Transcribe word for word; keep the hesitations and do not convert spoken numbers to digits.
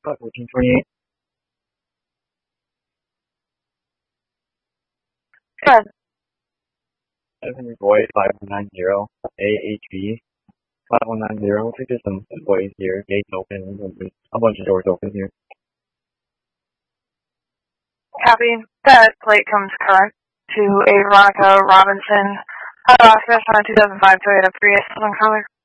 fourteen twenty-eight. Good. Seven Void five one nine zero A H B five one nine zero. Looks like there's some employees here. Gates open. There's a bunch of doors open here. Copy. That plate comes current to a Veronica Robinson. Auto Oscar on a two thousand five Toyota Prius, one color.